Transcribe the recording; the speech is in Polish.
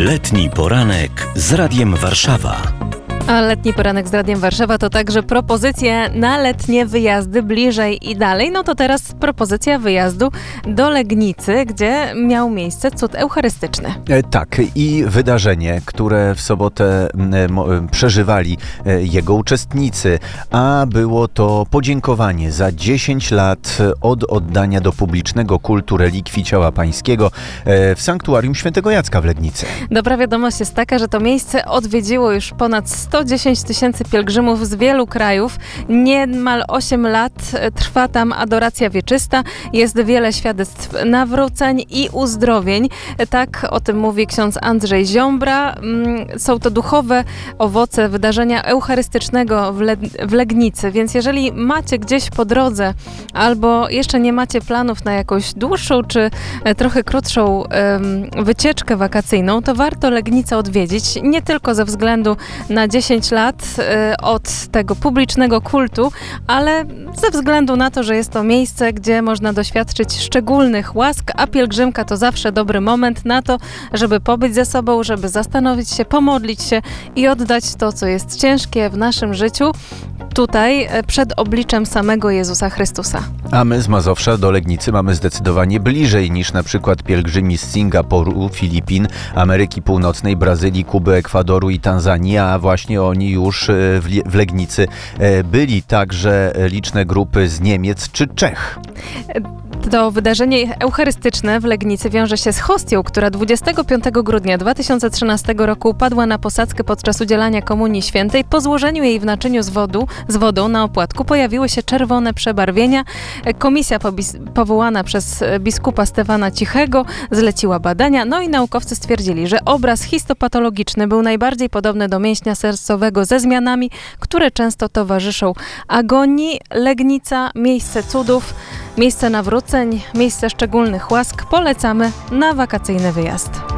Letni poranek z Radiem Warszawa. A letni poranek z Radiem Warszawa to także propozycje na letnie wyjazdy bliżej i dalej. No to teraz propozycja wyjazdu do Legnicy, gdzie miał miejsce cud eucharystyczny. Tak, i wydarzenie, które w sobotę przeżywali jego uczestnicy, a było to podziękowanie za 10 lat od oddania do publicznego kultu relikwii ciała pańskiego w sanktuarium Świętego Jacka w Legnicy. Dobra wiadomość jest taka, że to miejsce odwiedziło już ponad 110 tysięcy pielgrzymów z wielu krajów. Niemal 8 lat trwa tam adoracja wieczysta. Jest wiele świadectw nawróceń i uzdrowień. Tak o tym mówi ksiądz Andrzej Ziombra. Są to duchowe owoce wydarzenia eucharystycznego w Legnicy, więc jeżeli macie gdzieś po drodze albo jeszcze nie macie planów na jakąś dłuższą czy trochę krótszą wycieczkę wakacyjną, to warto Legnicę odwiedzić. Nie tylko ze względu na 10 lat od tego publicznego kultu, ale ze względu na to, że jest to miejsce, gdzie można doświadczyć szczególnych łask, a pielgrzymka to zawsze dobry moment na to, żeby pobyć ze sobą, żeby zastanowić się, pomodlić się i oddać to, co jest ciężkie w naszym życiu, tutaj przed obliczem samego Jezusa Chrystusa. A my z Mazowsza do Legnicy mamy zdecydowanie bliżej niż na przykład pielgrzymi z Singapuru, Filipin, Ameryki Północnej, Brazylii, Kuby, Ekwadoru i Tanzanii, a właśnie oni już w Legnicy byli, także liczne grupy z Niemiec czy Czech. To wydarzenie eucharystyczne w Legnicy wiąże się z hostią, która 25 grudnia 2013 roku upadła na posadzkę podczas udzielania Komunii Świętej. Po złożeniu jej w naczyniu z wodą na opłatku pojawiły się czerwone przebarwienia. Komisja powołana przez biskupa Stefana Cichego zleciła badania, no i naukowcy stwierdzili, że obraz histopatologiczny był najbardziej podobny do mięśnia sercowego ze zmianami, które często towarzyszą agonii. Legnica, miejsce cudów, miejsce nawróceń, miejsce szczególnych łask. Polecamy na wakacyjny wyjazd.